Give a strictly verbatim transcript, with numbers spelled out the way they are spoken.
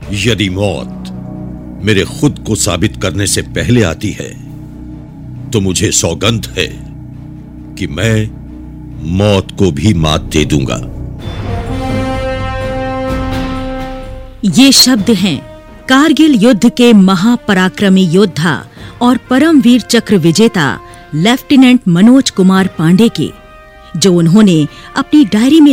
यदि मौत मेरे खुद को साबित करने से पहले आती है तो मुझे सौगंध है कि मैं मौत को भी मात दे दूंगा। ये शब्द हैं कारगिल युद्ध के महापराक्रमी योद्धा और परमवीर चक्र विजेता लेफ्टिनेंट मनोज कुमार पांडे के, जो उन्होंने अपनी डायरी में